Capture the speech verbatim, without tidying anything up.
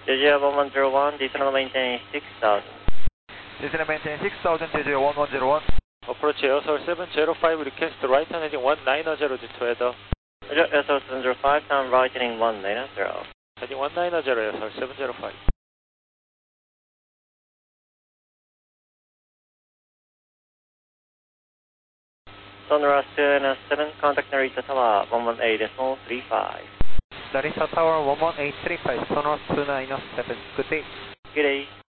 Jeju one one zero one, descend maintain six thousand. Descend maintain six thousand, Jeju one one zero one. Approach Airsoil seven zero five, request right hand heading one nine zero to weather. Roger, Airsoil seven zero five, turn right heading one nine zero. Heading one nine zero, Airsoil seven zero five. Sonora two N seven, contact Narita Tower one one eight three five. Narita Tower one one eight three five, Sonora two nine seven. Good day. Good day.